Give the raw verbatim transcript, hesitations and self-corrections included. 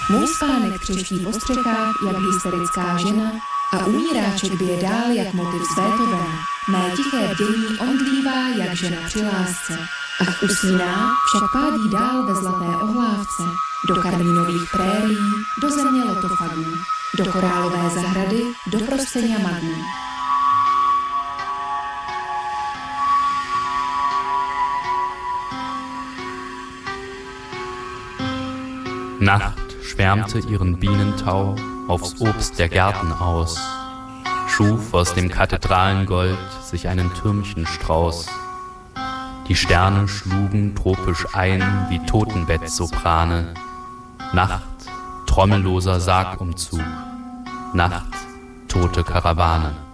Můj spánek třeští po střechách jak hysterická žena a umíráček bije dál jak motiv z Beethovena. Mé tiché bdění omdlívá jak žena při lásce. Ach usíná, však pádí dál ve zlaté ohlávce. Do karmínových prérií, do země lotofagů, do korálové zahrady, do prosteňa magů. Nacht schwärmte ihren Bienentau aufs Obst der Gärten aus, schuf aus dem Kathedralengold sich einen Türmchenstrauß. Die Sterne schlugen tropisch ein wie Totenbettsoprane. Nacht, trommelloser Sargumzug, Nacht, tote Karawane.